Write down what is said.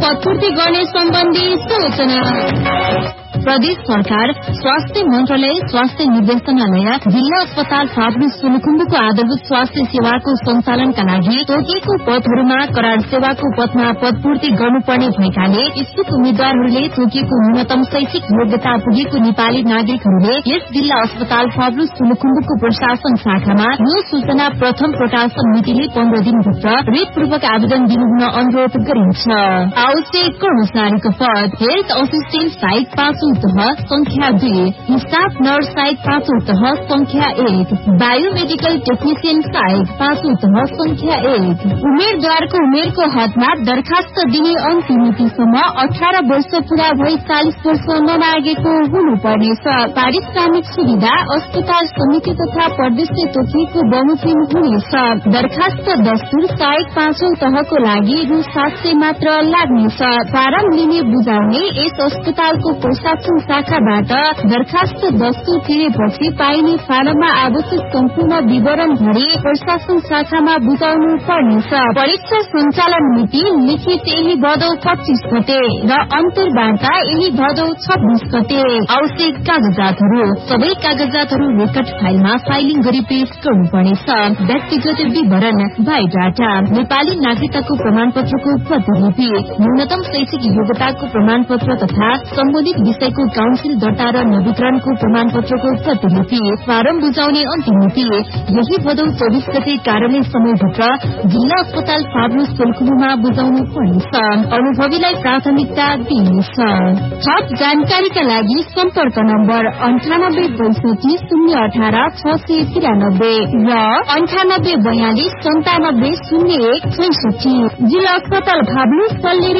पदपूर्ति गर्ने सम्बन्धी सूचना। प्रदेश सरकार, स्वास्थ्य मन्त्रालय, स्वास्थ्य निर्देशनालय, जिल्ला अस्पताल फाब्लु सोलुखुम्बुको आधारभूत स्वास्थ्य सेवाको सञ्चालनका लागि तोकिएको पदहरूमा करार सेवाको पदमा पदपूर्ति गर्नुपर्ने भएकाले इच्छुक उम्मेद्वारहरूले तोकिएको न्यूनतम शैक्षिक योग्यता पुगेको नेपाली नागरिकहरूले यस जिल्ला अस्पताल फाब्लु सोलुखुम्बुको प्रशासन शाखामा यो सूचना प्रथम प्रकाशन मितिले 15 दिनभित्र रेटपूर्वक आवेदन दिनुहुन अनुरोध गरिन्छ। आवश्यक कर्मचारीको पद हेल्थ असिस्टेन्ट साइट 5 तह संख्या 2, स्टाफ नर्स साइट 5 तह संख्या 1, बायोमेडिकल टेक्निशियन साइट 5 तह संख्या 1। उम्मेद्वारको उमेरको हदमा दरखास्त दिने अन्तिम मितिसम्म 18 वर्ष पूरा भई 40 वर्ष नलागेको हुनुपर्नेछ। पारिश्रमिक सुविधा अस्पताल समिति तथा प्रदेशले तोकिएको बमोजिम हुनेछ। दरखास्त दस्तुर साइट 5औं तहको लागि रु 700 मात्र लाग्नेछ। फारम लिने बुझाउने यस अस्पतालको प्रशासन शाखाबाट दरखास्त दस्तुर तिरेपछि पाइने फारममा आवश्यक सम्पूर्ण विवरण भरी प्रशासन शाखामा बुझाउनु पर्नेछ। परीक्षा सञ्चालन मिति लिखित यही भदौ 25 गते र अन्तर्वार्ता यही भदौ 26 गते। आवश्यक कागजातहरू सबै कागजातहरू रेकर्ड फाइलमा फाइलिङ गरी पेश गर्नुपर्नेछ। व्यक्तिगत विवरण, बायोडाटा, नेपाली नागरिकताको प्रमाणपत्रको प्रतिलिपि, न्यूनतम शैक्षिक योग्यताको प्रमाणपत्र तथा सम्बन्धित विषयको काउन्सिल दर्ता र नवीकरणको प्रमाणपत्रको प्रतिलिपि। फारम बुझाउने अन्तिम मिति यही भदौ 24 गते कार्यालय समयभित्र जिल्ला अस्पताल फाब्लु सोलुखुम्बुमा बुझाउनु पर्नेछ। अनुभवीलाई प्राथमिकता दिइनेछ। थप जानकारीका लागि सम्पर्क नम्बर 9862 018 693 र 9842 9701 66। जिल्ला अस्पताल फाब्लु